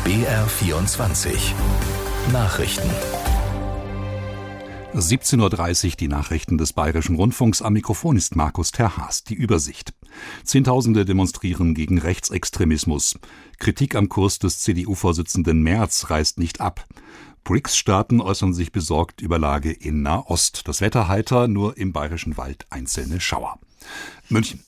BR24 Nachrichten. 17:30 Uhr die Nachrichten des Bayerischen Rundfunks. Am Mikrofon ist Markus Terhaas. Die Übersicht. Zehntausende demonstrieren gegen Rechtsextremismus. Kritik am Kurs des CDU-Vorsitzenden Merz reißt nicht ab. BRICS-Staaten äußern sich besorgt über Lage in Nahost. Das Wetter heiter, nur im Bayerischen Wald einzelne Schauer. München.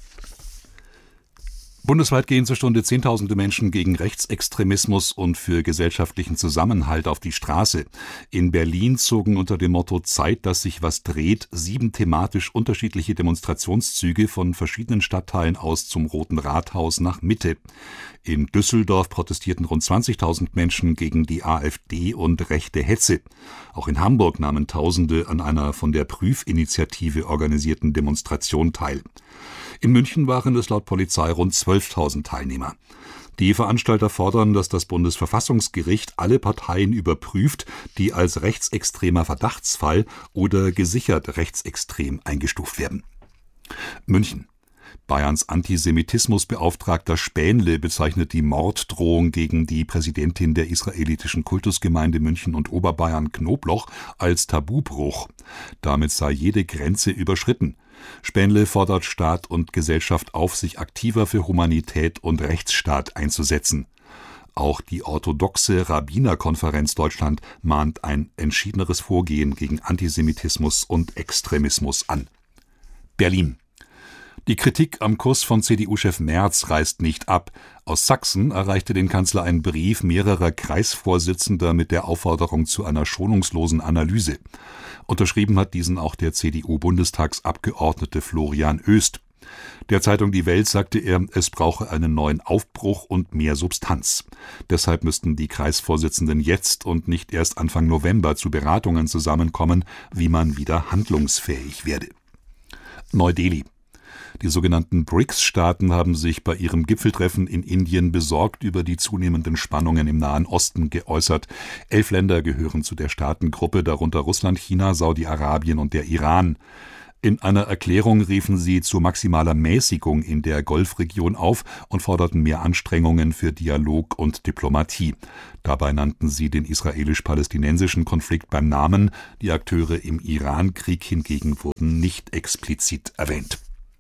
Bundesweit gehen zur Stunde Zehntausende Menschen gegen Rechtsextremismus und für gesellschaftlichen Zusammenhalt auf die Straße. In Berlin zogen unter dem Motto Zeit, dass sich was dreht, 7 thematisch unterschiedliche Demonstrationszüge von verschiedenen Stadtteilen aus zum Roten Rathaus nach Mitte. In Düsseldorf protestierten rund 20.000 Menschen gegen die AfD und rechte Hetze. Auch in Hamburg nahmen Tausende an einer von der Prüfinitiative organisierten Demonstration teil. In München waren es laut Polizei rund 12.000 Teilnehmer. Die Veranstalter fordern, dass das Bundesverfassungsgericht alle Parteien überprüft, die als rechtsextremer Verdachtsfall oder gesichert rechtsextrem eingestuft werden. München. Bayerns Antisemitismusbeauftragter Spähnle bezeichnet die Morddrohung gegen die Präsidentin der israelitischen Kultusgemeinde München und Oberbayern Knobloch als Tabubruch. Damit sei jede Grenze überschritten. Spähnle fordert Staat und Gesellschaft auf, sich aktiver für Humanität und Rechtsstaat einzusetzen. Auch die orthodoxe Rabbinerkonferenz Deutschland mahnt ein entschiedeneres Vorgehen gegen Antisemitismus und Extremismus an. Berlin. Die Kritik am Kurs von CDU-Chef Merz reißt nicht ab. Aus Sachsen erreichte den Kanzler ein Brief mehrerer Kreisvorsitzender mit der Aufforderung zu einer schonungslosen Analyse. Unterschrieben hat diesen auch der CDU-Bundestagsabgeordnete Florian Oest. Der Zeitung Die Welt sagte er, es brauche einen neuen Aufbruch und mehr Substanz. Deshalb müssten die Kreisvorsitzenden jetzt und nicht erst Anfang November zu Beratungen zusammenkommen, wie man wieder handlungsfähig werde. Neu-Delhi. Die sogenannten BRICS-Staaten haben sich bei ihrem Gipfeltreffen in Indien besorgt über die zunehmenden Spannungen im Nahen Osten geäußert. 11 Länder gehören zu der Staatengruppe, darunter Russland, China, Saudi-Arabien und der Iran. In einer Erklärung riefen sie zu maximaler Mäßigung in der Golfregion auf und forderten mehr Anstrengungen für Dialog und Diplomatie. Dabei nannten sie den israelisch-palästinensischen Konflikt beim Namen. Die Akteure im Iran-Krieg hingegen wurden nicht explizit erwähnt.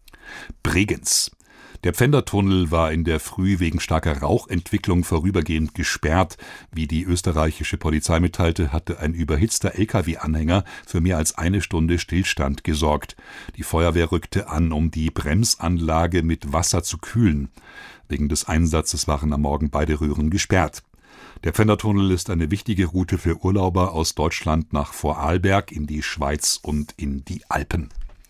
Bregenz. Der Pfändertunnel war in der Früh wegen starker Rauchentwicklung vorübergehend gesperrt. Wie die österreichische Polizei mitteilte, hatte ein überhitzter Lkw-Anhänger für mehr als eine Stunde Stillstand gesorgt. Die Feuerwehr rückte an, um die Bremsanlage mit Wasser zu kühlen. Wegen des Einsatzes waren am Morgen beide Röhren gesperrt. Der Pfändertunnel ist eine wichtige Route für Urlauber aus Deutschland nach Vorarlberg, in die Schweiz und in die Alpen.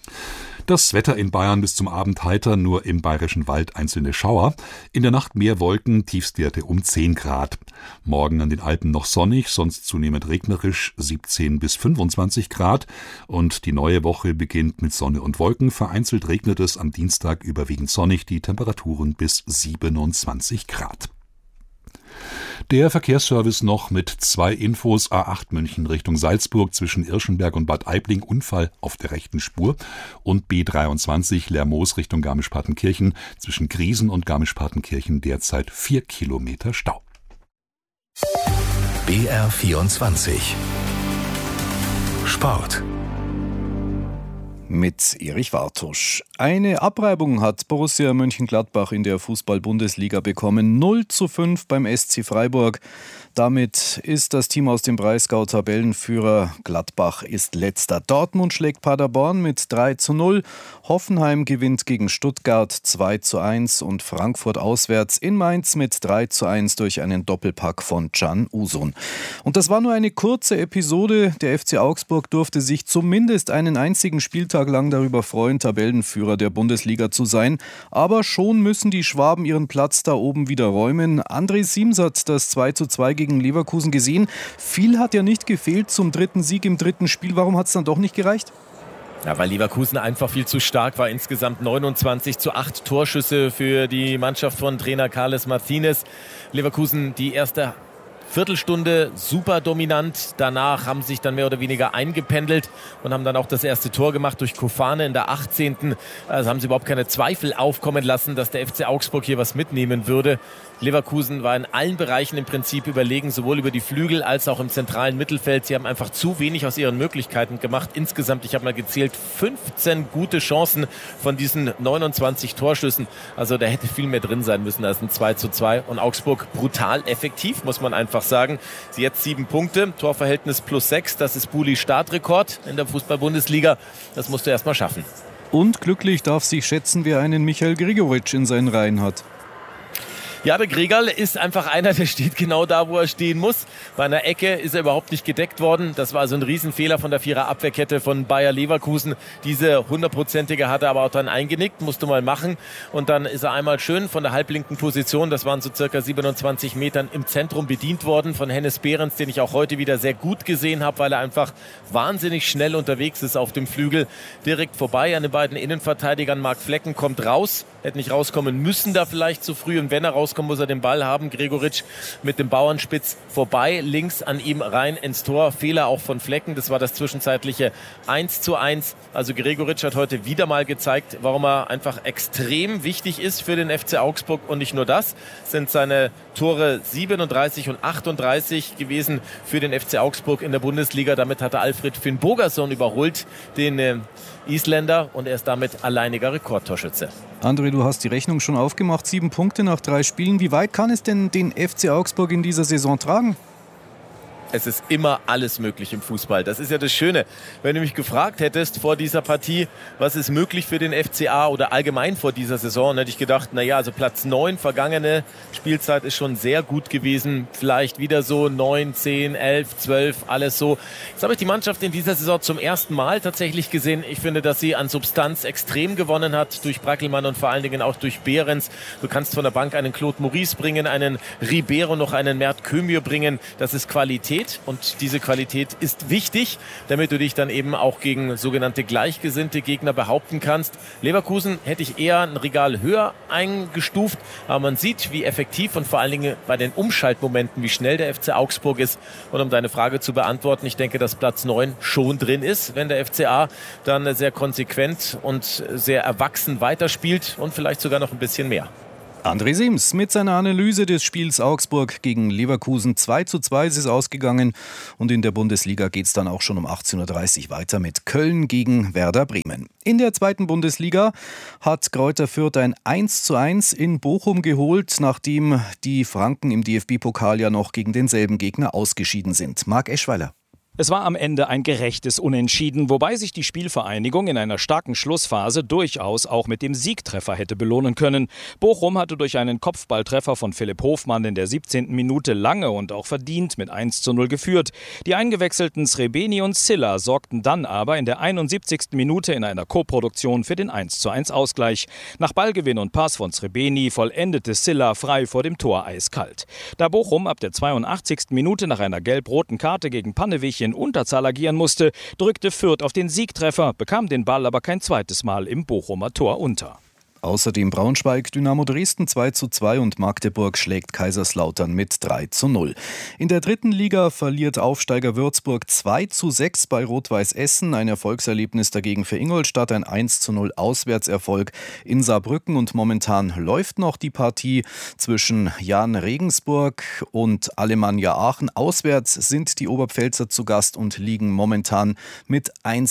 Das Wetter in Bayern bis zum Abend heiter, nur im Bayerischen Wald einzelne Schauer. In der Nacht mehr Wolken, Tiefstwerte um 10 Grad. Morgen an den Alpen noch sonnig, sonst zunehmend regnerisch, 17 bis 25 Grad. Und die neue Woche beginnt mit Sonne und Wolken. Vereinzelt regnet es am Dienstag überwiegend sonnig, die Temperaturen bis 27 Grad. Der Verkehrsservice noch mit 2 Infos. A8 München Richtung Salzburg zwischen Irschenberg und Bad Aibling, Unfall auf der rechten Spur. Und B23 Lermoos Richtung Garmisch-Partenkirchen zwischen Griesen und Garmisch-Partenkirchen derzeit 4 Kilometer Stau. BR24 Sport. Mit Erich Wartusch. Eine Abreibung hat Borussia Mönchengladbach in der Fußball-Bundesliga bekommen. 0:5 beim SC Freiburg. Damit ist das Team aus dem Breisgau Tabellenführer. Gladbach ist letzter. Dortmund schlägt Paderborn mit 3:0. Hoffenheim gewinnt gegen Stuttgart 2:1 und Frankfurt auswärts in Mainz mit 3:1 durch einen Doppelpack von Can Uzun. Und das war nur eine kurze Episode. Der FC Augsburg durfte sich zumindest einen einzigen Spieltag lang darüber freuen, Tabellenführer der Bundesliga zu sein. Aber schon müssen die Schwaben ihren Platz da oben wieder räumen. André Siems hat das 2:2 gegen Leverkusen gesehen. Viel hat ja nicht gefehlt zum dritten Sieg im dritten Spiel. Warum hat es dann doch nicht gereicht? Ja, weil Leverkusen einfach viel zu stark war. Insgesamt 29:8 Torschüsse für die Mannschaft von Trainer Carles Martínez. Leverkusen die erste Viertelstunde super dominant. Danach haben sich dann mehr oder weniger eingependelt und haben dann auch das erste Tor gemacht durch Kofane in der 18. Also haben sie überhaupt keine Zweifel aufkommen lassen, dass der FC Augsburg hier was mitnehmen würde. Leverkusen war in allen Bereichen im Prinzip überlegen, sowohl über die Flügel als auch im zentralen Mittelfeld. Sie haben einfach zu wenig aus ihren Möglichkeiten gemacht. Insgesamt, ich habe mal gezählt, 15 gute Chancen von diesen 29 Torschüssen. Also da hätte viel mehr drin sein müssen als ein 2:2. Und Augsburg brutal effektiv, muss man einfach sagen. Sie jetzt 7 Punkte, Torverhältnis +6. Das ist Bulis Startrekord in der Fußball-Bundesliga. Das musst du erst mal schaffen. Und glücklich darf sich schätzen, wer einen Michael Gregoritsch in seinen Reihen hat. Ja, der Gregerl ist einfach einer, der steht genau da, wo er stehen muss. Bei einer Ecke ist er überhaupt nicht gedeckt worden. Das war also ein Riesenfehler von der Vierer-Abwehrkette von Bayer Leverkusen. Diese 100%ige hat er aber auch dann eingenickt, musste mal machen. Und dann ist er einmal schön von der halblinken Position, das waren so circa 27 Metern, im Zentrum bedient worden von Hennes Behrens, den ich auch heute wieder sehr gut gesehen habe, weil er einfach wahnsinnig schnell unterwegs ist auf dem Flügel. Direkt vorbei an den beiden Innenverteidigern. Marc Flecken kommt raus, hätte nicht rauskommen müssen da vielleicht zu früh. Und wenn er rauskommt, muss er den Ball haben. Gregoritsch mit dem Bauernspitz vorbei, links an ihm rein ins Tor. Fehler auch von Flecken. Das war das zwischenzeitliche 1:1. Also Gregoritsch hat heute wieder mal gezeigt, warum er einfach extrem wichtig ist für den FC Augsburg. Und nicht nur das, sind seine Tore 37 und 38 gewesen für den FC Augsburg in der Bundesliga. Damit hat er Alfred Finn Bogason überholt, den Isländer, und er ist damit alleiniger Rekordtorschütze. André, du hast die Rechnung schon aufgemacht. 7 Punkte nach 3 Spielen. Wie weit kann es denn den FC Augsburg in dieser Saison tragen? Es ist immer alles möglich im Fußball. Das ist ja das Schöne. Wenn du mich gefragt hättest vor dieser Partie, was ist möglich für den FCA oder allgemein vor dieser Saison, hätte ich gedacht, also Platz 9, vergangene Spielzeit ist schon sehr gut gewesen. Vielleicht wieder so 9, 10, 11, 12, alles so. Jetzt habe ich die Mannschaft in dieser Saison zum ersten Mal tatsächlich gesehen. Ich finde, dass sie an Substanz extrem gewonnen hat durch Brackelmann und vor allen Dingen auch durch Behrens. Du kannst von der Bank einen Claude Maurice bringen, einen Ribeiro, noch einen Mert Kömür bringen. Das ist Qualität. Und diese Qualität ist wichtig, damit du dich dann eben auch gegen sogenannte gleichgesinnte Gegner behaupten kannst. Leverkusen hätte ich eher ein Regal höher eingestuft, aber man sieht, wie effektiv und vor allen Dingen bei den Umschaltmomenten, wie schnell der FC Augsburg ist. Und um deine Frage zu beantworten, ich denke, dass Platz 9 schon drin ist, wenn der FCA dann sehr konsequent und sehr erwachsen weiterspielt und vielleicht sogar noch ein bisschen mehr. André Sims mit seiner Analyse des Spiels Augsburg gegen Leverkusen. 2:2 ist es ausgegangen und in der Bundesliga geht es dann auch schon um 18:30 Uhr weiter mit Köln gegen Werder Bremen. In der zweiten Bundesliga hat Greuther Fürth ein 1:1 in Bochum geholt, nachdem die Franken im DFB-Pokal ja noch gegen denselben Gegner ausgeschieden sind. Marc Eschweiler. Es war am Ende ein gerechtes Unentschieden, wobei sich die Spielvereinigung in einer starken Schlussphase durchaus auch mit dem Siegtreffer hätte belohnen können. Bochum hatte durch einen Kopfballtreffer von Philipp Hofmann in der 17. Minute lange und auch verdient mit 1:0 geführt. Die eingewechselten Srebeni und Silla sorgten dann aber in der 71. Minute in einer Koproduktion für den 1:1 Ausgleich. Nach Ballgewinn und Pass von Srebeni vollendete Silla frei vor dem Tor eiskalt. Da Bochum ab der 82. Minute nach einer gelb-roten Karte gegen Pannewich in Unterzahl agieren musste, drückte Fürth auf den Siegtreffer, bekam den Ball aber kein zweites Mal im Bochumer Tor unter. Außerdem Braunschweig, Dynamo Dresden 2:2 und Magdeburg schlägt Kaiserslautern mit 3:0. In der dritten Liga verliert Aufsteiger Würzburg 2:6 bei Rot-Weiß Essen. Ein Erfolgserlebnis dagegen für Ingolstadt, ein 1:0 Auswärtserfolg in Saarbrücken. Und momentan läuft noch die Partie zwischen Jan Regensburg und Alemannia Aachen. Auswärts sind die Oberpfälzer zu Gast und liegen momentan mit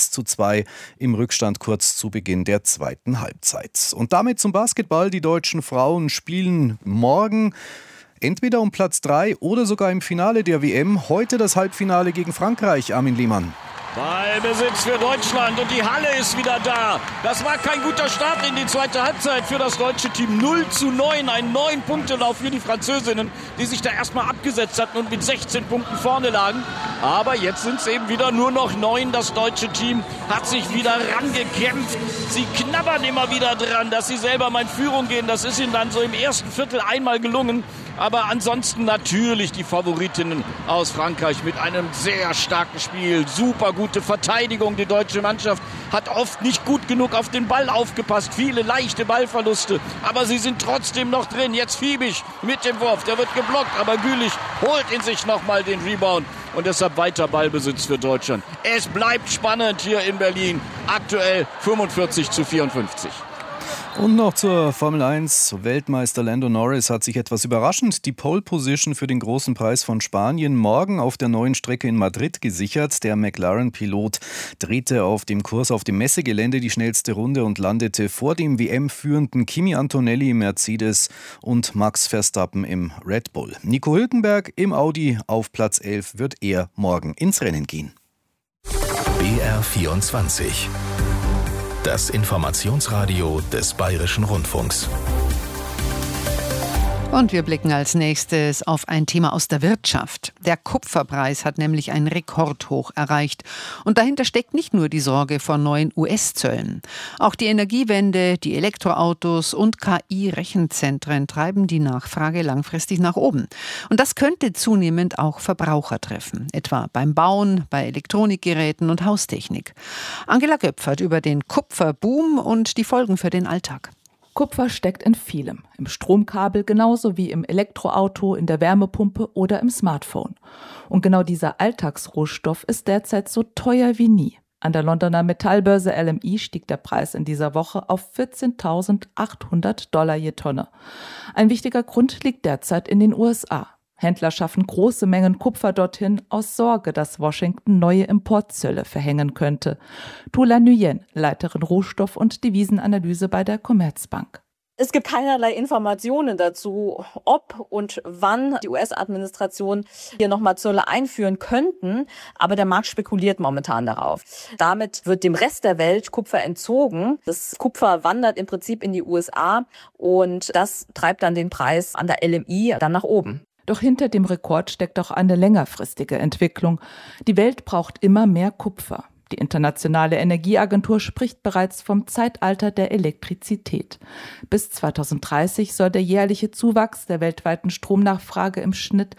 1:2 im Rückstand kurz zu Beginn der zweiten Halbzeit. Und damit zum Basketball. Die deutschen Frauen spielen morgen entweder um Platz 3 oder sogar im Finale der WM. Heute das Halbfinale gegen Frankreich. Armin Lehmann. Ballbesitz für Deutschland und die Halle ist wieder da. Das war kein guter Start in die zweite Halbzeit für das deutsche Team. 0:9, ein 9-Punkte-Lauf für die Französinnen, die sich da erstmal abgesetzt hatten und mit 16 Punkten vorne lagen. Aber jetzt sind es eben wieder nur noch 9. Das deutsche Team hat sich wieder rangekämpft. Sie knabbern immer wieder dran, dass sie selber mal in Führung gehen. Das ist ihnen dann so im ersten Viertel einmal gelungen. Aber ansonsten natürlich die Favoritinnen aus Frankreich mit einem sehr starken Spiel. Super gute Verteidigung. Die deutsche Mannschaft hat oft nicht gut genug auf den Ball aufgepasst. Viele leichte Ballverluste. Aber sie sind trotzdem noch drin. Jetzt Fiebig mit dem Wurf. Der wird geblockt. Aber Gülich holt in sich nochmal den Rebound. Und deshalb weiter Ballbesitz für Deutschland. Es bleibt spannend hier in Berlin. Aktuell 45:54. Und noch zur Formel 1. Weltmeister Lando Norris hat sich etwas überraschend die Pole-Position für den großen Preis von Spanien morgen auf der neuen Strecke in Madrid gesichert. Der McLaren-Pilot drehte auf dem Kurs auf dem Messegelände die schnellste Runde und landete vor dem WM-führenden Kimi Antonelli im Mercedes und Max Verstappen im Red Bull. Nico Hülkenberg im Audi auf Platz 11 wird er morgen ins Rennen gehen. BR24. Das Informationsradio des Bayerischen Rundfunks. Und wir blicken als nächstes auf ein Thema aus der Wirtschaft. Der Kupferpreis hat nämlich ein Rekordhoch erreicht. Und dahinter steckt nicht nur die Sorge vor neuen US-Zöllen. Auch die Energiewende, die Elektroautos und KI-Rechenzentren treiben die Nachfrage langfristig nach oben. Und das könnte zunehmend auch Verbraucher treffen. Etwa beim Bauen, bei Elektronikgeräten und Haustechnik. Angela Göpfert über den Kupferboom und die Folgen für den Alltag. Kupfer steckt in vielem. Im Stromkabel genauso wie im Elektroauto, in der Wärmepumpe oder im Smartphone. Und genau dieser Alltagsrohstoff ist derzeit so teuer wie nie. An der Londoner Metallbörse LME stieg der Preis in dieser Woche auf $14.800 je Tonne. Ein wichtiger Grund liegt derzeit in den USA. Händler schaffen große Mengen Kupfer dorthin aus Sorge, dass Washington neue Importzölle verhängen könnte. Tula Nguyen, Leiterin Rohstoff- und Devisenanalyse bei der Commerzbank. Es gibt keinerlei Informationen dazu, ob und wann die US-Administration hier nochmal Zölle einführen könnten. Aber der Markt spekuliert momentan darauf. Damit wird dem Rest der Welt Kupfer entzogen. Das Kupfer wandert im Prinzip in die USA und das treibt dann den Preis an der LME dann nach oben. Doch hinter dem Rekord steckt auch eine längerfristige Entwicklung. Die Welt braucht immer mehr Kupfer. Die Internationale Energieagentur spricht bereits vom Zeitalter der Elektrizität. Bis 2030 soll der jährliche Zuwachs der weltweiten Stromnachfrage im Schnitt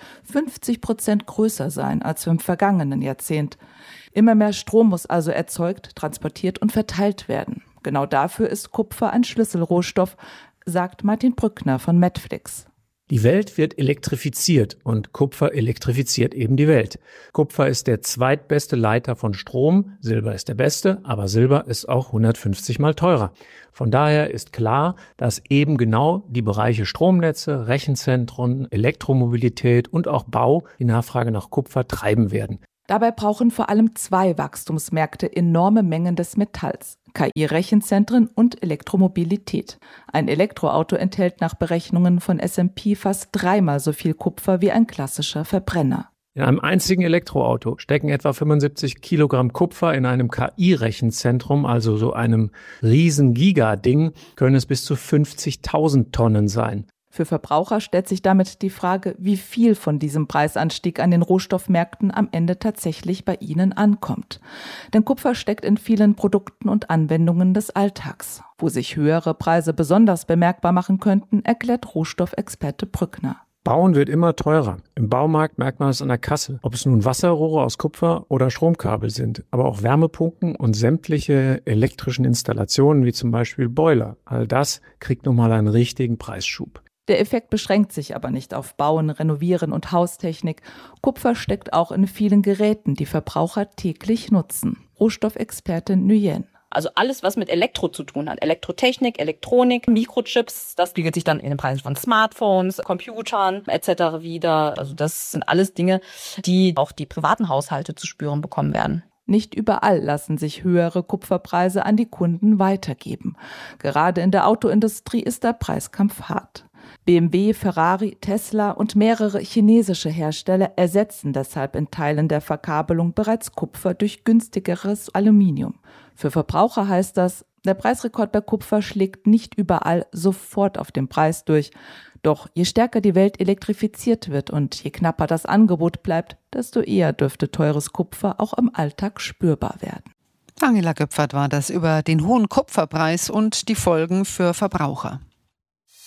50% größer sein als im vergangenen Jahrzehnt. Immer mehr Strom muss also erzeugt, transportiert und verteilt werden. Genau dafür ist Kupfer ein Schlüsselrohstoff, sagt Martin Brückner von Netflix. Die Welt wird elektrifiziert und Kupfer elektrifiziert eben die Welt. Kupfer ist der zweitbeste Leiter von Strom, Silber ist der beste, aber Silber ist auch 150 mal teurer. Von daher ist klar, dass eben genau die Bereiche Stromnetze, Rechenzentren, Elektromobilität und auch Bau die Nachfrage nach Kupfer treiben werden. Dabei brauchen vor allem zwei Wachstumsmärkte enorme Mengen des Metalls: KI-Rechenzentren und Elektromobilität. Ein Elektroauto enthält nach Berechnungen von S&P fast 3-mal so viel Kupfer wie ein klassischer Verbrenner. In einem einzigen Elektroauto stecken etwa 75 Kilogramm Kupfer. In einem KI-Rechenzentrum, also so einem riesen Giga-Ding, können es bis zu 50.000 Tonnen sein. Für Verbraucher stellt sich damit die Frage, wie viel von diesem Preisanstieg an den Rohstoffmärkten am Ende tatsächlich bei ihnen ankommt. Denn Kupfer steckt in vielen Produkten und Anwendungen des Alltags. Wo sich höhere Preise besonders bemerkbar machen könnten, erklärt Rohstoffexperte Brückner. Bauen wird immer teurer. Im Baumarkt merkt man es an der Kasse. Ob es nun Wasserrohre aus Kupfer oder Stromkabel sind. Aber auch Wärmepumpen und sämtliche elektrischen Installationen, wie zum Beispiel Boiler. All das kriegt nochmal einen richtigen Preisschub. Der Effekt beschränkt sich aber nicht auf Bauen, Renovieren und Haustechnik. Kupfer steckt auch in vielen Geräten, die Verbraucher täglich nutzen. Rohstoffexpertin Nguyen. Also alles, was mit Elektro zu tun hat, Elektrotechnik, Elektronik, Mikrochips, das spiegelt sich dann in den Preisen von Smartphones, Computern etc. wieder. Also das sind alles Dinge, die auch die privaten Haushalte zu spüren bekommen werden. Nicht überall lassen sich höhere Kupferpreise an die Kunden weitergeben. Gerade in der Autoindustrie ist der Preiskampf hart. BMW, Ferrari, Tesla und mehrere chinesische Hersteller ersetzen deshalb in Teilen der Verkabelung bereits Kupfer durch günstigeres Aluminium. Für Verbraucher heißt das, der Preisrekord bei Kupfer schlägt nicht überall sofort auf den Preis durch. Doch je stärker die Welt elektrifiziert wird und je knapper das Angebot bleibt, desto eher dürfte teures Kupfer auch im Alltag spürbar werden. Angela Göpfert war das über den hohen Kupferpreis und die Folgen für Verbraucher.